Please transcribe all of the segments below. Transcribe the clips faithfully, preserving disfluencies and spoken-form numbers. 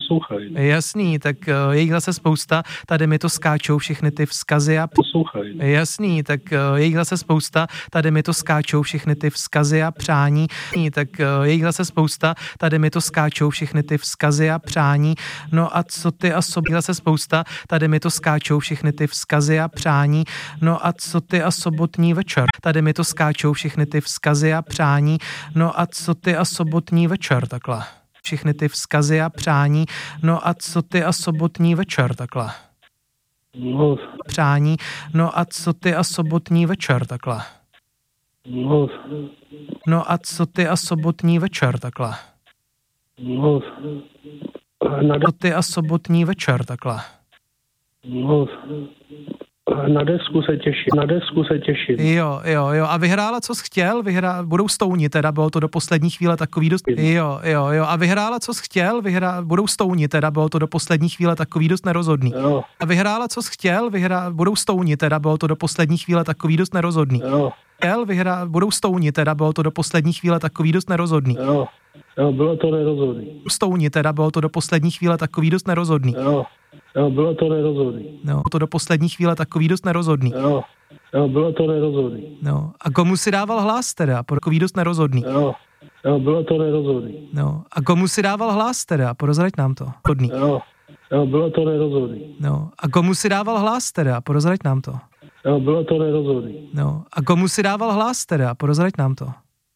Poslouchej. Jasný, tak uh, je jich zase spousta, tady mi to skáčou všechny ty vzkazy a... Poslouchej. Jasný, tak uh, je jich zase spousta, tady mi to skáčou všechny ty vzkazy a přání, tak uh, je jich zase spousta, tady mi to skáčou všechny ty vzkazy a přání, no a co ty a sobě zase spousta, tady mi to skáčou všechny ty vzkazy a přání, no a co ty a sobotní večer, tady mi to skáčou všechny ty vzkazy a přání, no a co ty a sobotní večer, takhle. Všechny ty vzkazy a přání, no a co ty a sobotní večer, takhle. No, Přání, no a co ty a sobotní večer, takhle. no, No a co ty a sobotní večer, takhle. no, na, Co ty a sobotní večer, takhle. no, na desku se těším, na desku se těším. Jo, jo, jo. A vyhrála, co jsi chtěl? Vyhrá... Budou stouni, teda bylo to do poslední chvíle takový dost... Jo, jo, jo. A vyhrála, co jsi chtěl? Vyhrá... Budou stouni, teda bylo to do poslední chvíle takový dost nerozhodný. Jo, A vyhrála, co jsi chtěl? Vyhrá... Budou stouni, teda bylo to do poslední chvíle takový dost nerozhodný. jo, Chtěl, vyhrá... Budou stouni, teda bylo to do poslední chvíle takový dost nerozhodný. jo, jo, bylo to nerozhodný. Stouni, teda bylo to do poslední chvíle takový dost nerozhodný. Jo, jo, bylo to nerozhodný. No, to do poslední chvíle takový dost nerozhodný. Jo, jo, bylo to nerozhodný. No, a komu si dával hlas teda? Takový dost nerozhodný. Jo, jo, bylo to nerozhodný. No, a komu si dával hlas teda? Porozraď nám to. Hodný. Jo, jo, bylo to nerozhodný. No, a komu si dával hlas teda? Porozraď nám to. Jo, bylo to nerozhodný. No, a komu si dával hlas teda? Porozraď nám to.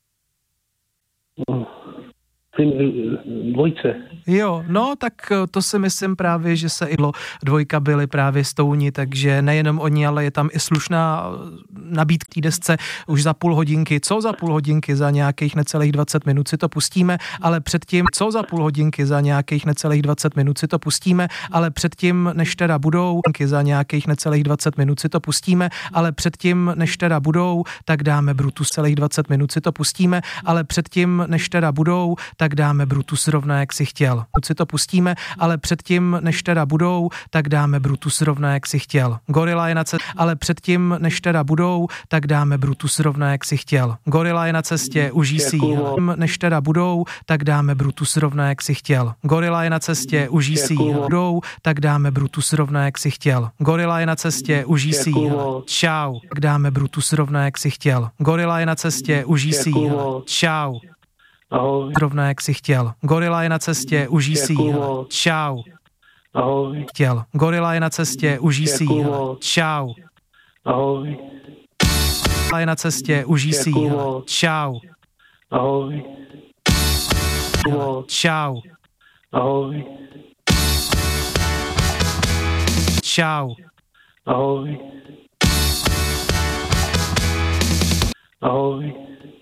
No. Tým dvojce. Jo, no, tak to si myslím právě, že se i dvojka byly právě stouni, takže nejenom oni, ale je tam i slušná nabídka té desce už za půl hodinky. Co za půl hodinky? Za nějakých necelých dvacet minut si to pustíme, ale předtím, co za půl hodinky? Za nějakých necelých dvacet minut si to pustíme, ale předtím, než teda budou, za nějakých necelých dvacet minut si to pustíme, ale předtím, než teda budou, tak dáme Brutus celých dvacet minut si to pustíme, ale předtím, než teda budou, tak dáme Brutus rovná, jak si chtěl. Pokud si to pustíme, ale předtím, než teda budou, tak dáme Brutus rovná, jak si chtěl. Gorila je na cestě, ale předtím, než teda budou, tak dáme Brutus rovná, jak si chtěl. Gorila je na cestě, užij si ji. Než teda budou, tak dáme Brutus rovná, jak si chtěl. Gorila je na cestě, užij si ji. Budou, tak dáme Brutus rovná, jak si chtěl. Gorila je na cestě, užij si ji. Čau. Tak dáme Brutus rovná, jak si chtěl. Gorila je na cestě, užij si ji. Čau. Ahoj. Rovná, jak si chtěl. Gorila je na cestě, užij si ji. Čau. Ahoj. Chtěl. Gorila je na cestě, užij si ji. Čau. Ahoj. Gorila je na cestě, užij si ji. Čau. Ahoj. Čau. Ahoj. Čau. Ahoj. Ahoj.